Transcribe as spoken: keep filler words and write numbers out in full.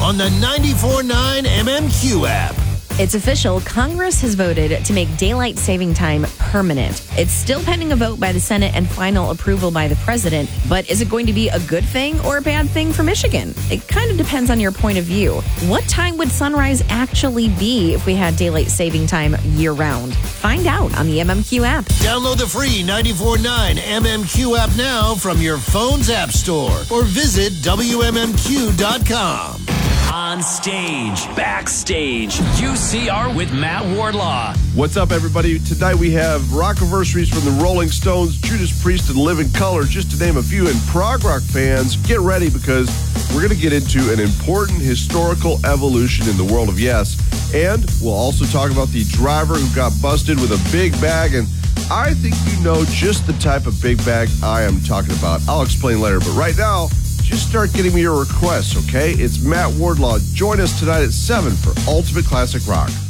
on the ninety-four point nine M M Q app. It's official. Congress has voted to make daylight saving time permanent. It's still pending a vote by the Senate and final approval by the president. But is it going to be a good thing or a bad thing for Michigan? It kind of depends on your point of view. What time would sunrise actually be if we had daylight saving time year round? Find out on the M M Q app. Download the free ninety-four point nine M M Q app now from your phone's app store or visit W M M Q dot com. On stage, backstage, U C R with Matt Wardlaw. What's up, everybody? Tonight we have rockiversaries from the Rolling Stones, Judas Priest, and Living Colour, just to name a few. And prog rock fans, get ready because we're going to get into an important historical evolution in the world of Yes. And we'll also talk about the driver who got busted with a big bag. And I think you know just the type of big bag I am talking about. I'll explain later. But right now, just start getting me your requests, okay? It's Matt Wardlaw. Join us tonight at seven for Ultimate Classic Rock.